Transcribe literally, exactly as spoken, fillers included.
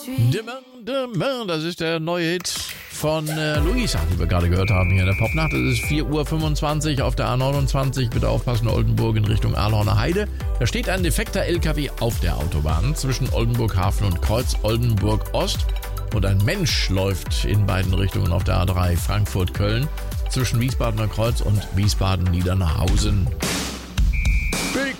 Demain, demain, das ist der neue Hit von äh, Luisa, die wir gerade gehört haben hier in der Popnacht. Es ist vier Uhr fünfundzwanzig auf der A neunundzwanzig. Bitte aufpassen, Oldenburg in Richtung Ahlhorner Heide. Da steht ein defekter L K W auf der Autobahn zwischen Oldenburg Hafen und Kreuz Oldenburg Ost. Und ein Mensch läuft in beiden Richtungen auf der A drei Frankfurt-Köln zwischen Wiesbadener Kreuz und Wiesbaden-Niedernhausen.